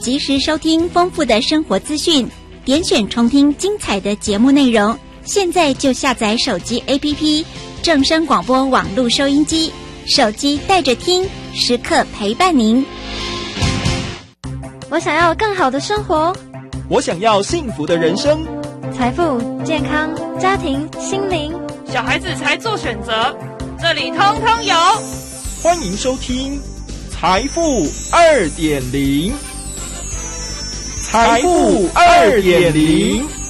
及时收听丰富的生活资讯，点选重听精彩的节目内容。现在就下载手机 APP 正声广播网络收音机，手机带着听，时刻陪伴您。 我想要更好的生活， 我想要幸福的人生， 财富、健康、家庭、心灵， 小孩子才做选择，这里通通有。 欢迎收听财富 2.0， 财富 2.0